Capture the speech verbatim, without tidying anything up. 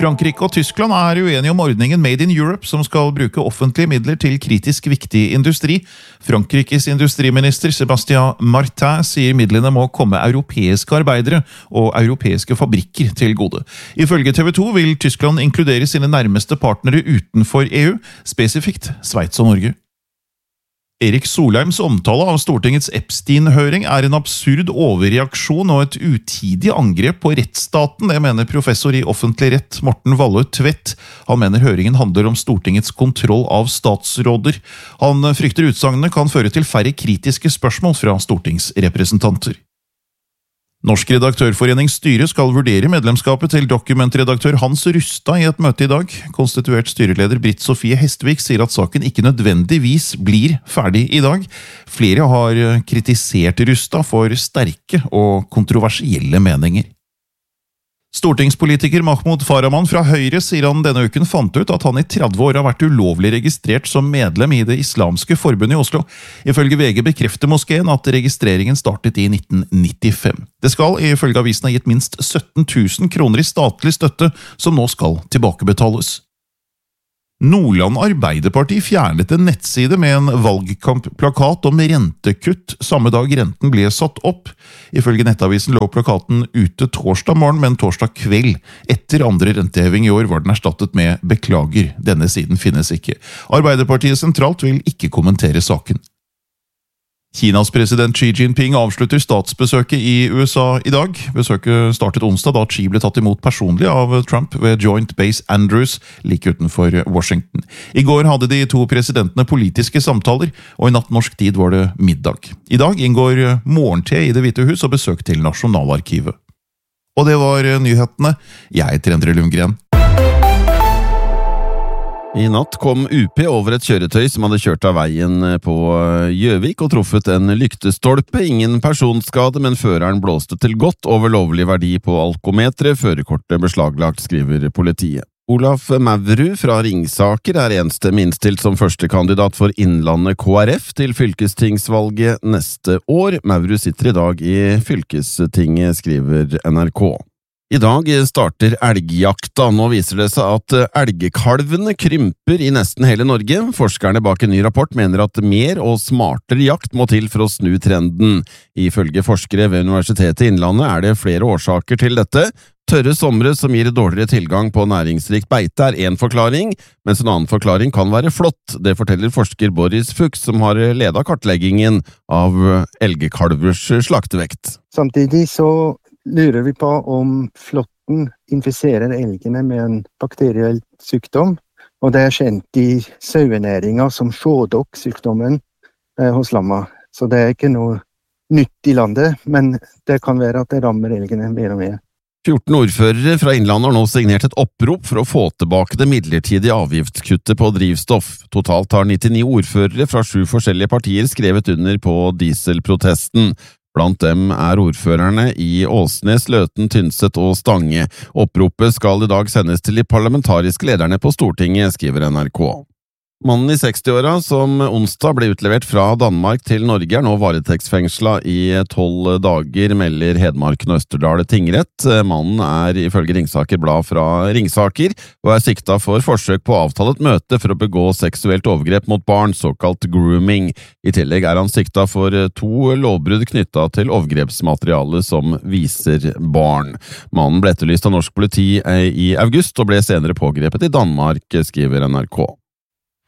Frankrike og Tyskland er uenige om ordningen Made in Europe, som skal bruke offentlige midler til kritisk viktig industri. Frankrikes industriminister Sébastien Martin sier midlene må komme europeiske arbeidere og europeiske fabrikker til gode. Ifølge T V to vil Tyskland inkludere sine nærmeste partnere utenfor E U, spesifikt Sveits og Norge. Erik Solheims omtale av Stortingets Epstein-høring er en absurd overreaksjon og et utidig angrep på rettsstaten, det mener professor i offentlig rett Morten Wallø Tvedt. Han mener høringen handler om Stortingets kontroll av statsråder. Han frykter utsagnene kan føre til færre kritiske spørsmål fra stortingsrepresentanter. Norsk redaktørforenings styre skal vurdere medlemskapet til dokumentredaktør Hans Rustad i et møte i dag. Konstituert styreleder Britt Sofie Hestvik sier at saken ikke nødvendigvis blir ferdig i dag. Flere har kritisert Rustad for sterke og kontroversielle meninger. Stortingspolitiker Mahmoud Farahman fra Høyre sier han denne uken fant ut at han i tretti år har vært ulovlig registrert som medlem i det islamske forbundet i Oslo. Ifølge V G bekrefter moskeen at registreringen startet i nitten nittifem. Det skal ifølge avisen ha gitt minst sytten tusen kroner i statlig støtte som nå skal tilbakebetales. Nordland Arbeiderparti fjernet en nettside med en valgkampplakat om rentekutt samme dag renten ble satt opp. Ifølge nettavisen lå plakaten ute torsdag morgen, men torsdag kveld. Etter andre renteheving i år var den erstattet med «Beklager, denne siden finnes ikke». Arbeiderpartiet sentralt vil ikke kommentere saken. Kinas president Xi Jinping avslutter statsbesøket i U S A i dag. Besøket startet onsdag da Xi ble tatt imot personlig av Trump ved Joint Base Andrews, like utenfor Washington. I går hadde de to presidentene politiske samtaler, og i natt norsk tid var det middag. I dag inngår morgente i Det Hvite Hus og besøk til Nasjonalarkivet. Og det var nyhetene. Jeg heter Endre Lundgren. I natt kom U P over et kjøretøy som hadde kjørt av veien på Gjøvik og truffet en lyktestolpe. Ingen personskade, men føreren blåste til godt over lovlig verdi på alkometret. Førerkortet beslaglagt, skriver politiet. Olaf Mavrud fra Ringsaker er enstemmig innstilt som førstekandidat for Innlandet K R F til fylkestingsvalget neste år. Mavrud sitter i dag i fylkestinget, skriver N R K. I dag starter elgjakta. Nå viser det seg at elgkalvene krymper i nesten hele Norge. Forskerne bak en ny rapport mener at mer og smartere jakt må til for å snu trenden. Ifølge forskere ved Universitetet i Innlandet er det flere årsaker til dette. Tørre somre som gir dårligere tilgang på næringsrikt beite er en forklaring, mens en annen forklaring kan være flått. Det forteller forsker Boris Fuchs, som har ledet kartleggingen av elgkalvers slaktevekt. Samtidig så lurer vi på om flåtten infiserer elgene med en bakteriell sykdom, og det er kjent i sauenæringen som sjådokk-sykdommen eh, hos lamma. Så det er ikke noe nytt i landet, men det kan være at det rammer elgene mer og mer. fjorten ordførere fra Innlandet har nå signert et opprop for å få tilbake det midlertidige avgiftskuttet på drivstoff. Totalt har nittini ordførere fra sju forskjellige partier skrevet under på dieselprotesten. Blant dem er ordførerne i Åsnes, Løten, Tynset og Stange. Oppropet skal i dag sendes til de parlamentariske lederne på Stortinget, skriver N R K. Mannen i sekstiåra som onsdag ble utlevert fra Danmark til Norge er nå varetektsfengslet i tolv dager, melder Hedmarken og Østerdal tingrett. Mannen er ifølge Ringsaker Blad fra Ringsaker og er siktet for forsøk på å avtale et møte for å begå seksuelt overgrep mot barn, såkalt grooming. I tillegg er han siktet for to lovbrudd knyttet til overgrepsmateriale som viser barn. Mannen ble etterlyst av norsk politi i august og ble senere pågrepet i Danmark, skriver N R K.